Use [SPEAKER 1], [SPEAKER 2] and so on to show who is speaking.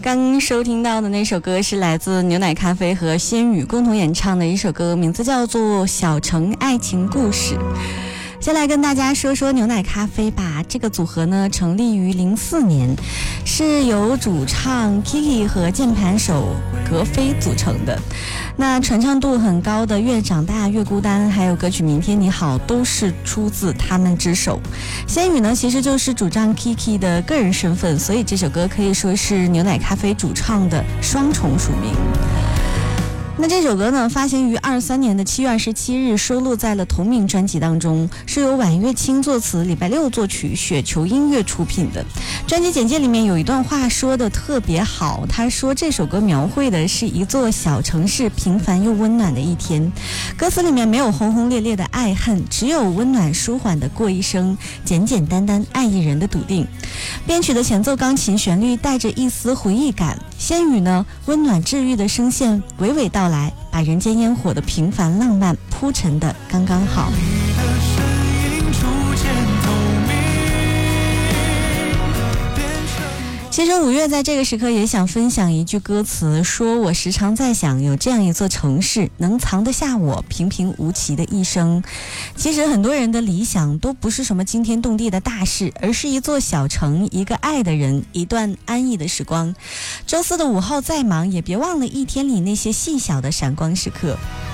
[SPEAKER 1] 刚收听到的那首歌是来自牛奶咖啡和仙羽共同演唱的一首歌，名字叫做《小城爱情故事》。先来跟大家说说牛奶咖啡吧。这个组合呢，成立于04年，是由主唱 Kiki 和键盘手格飞组成的。那传唱度很高的《越长大越孤单》还有歌曲《明天你好》都是出自他们之手。仙羽呢，其实就是主唱 Kiki 的个人身份，所以这首歌可以说是牛奶咖啡主唱的双重署名。那这首歌呢，发行于23年的7月27日，收录在了同名专辑当中，是由婉月清作词，礼拜六作曲，雪球音乐出品的。专辑简介里面有一段话说的特别好，他说这首歌描绘的是一座小城市平凡又温暖的一天，歌词里面没有轰轰烈烈的爱恨，只有温暖舒缓的过一生，简简单单爱一人的笃定。编曲的前奏钢琴旋律带着一丝回忆感，仙羽呢，温暖治愈的声线娓娓道来，把人间烟火的平凡浪漫铺陈的刚刚好。其实5月在这个时刻也想分享一句歌词，说我时常在想，有这样一座城市能藏得下我平平无奇的一生。其实很多人的理想都不是什么惊天动地的大事，而是一座小城，一个爱的人，一段安逸的时光。周四的午后再忙，也别忘了一天里那些细小的闪光时刻。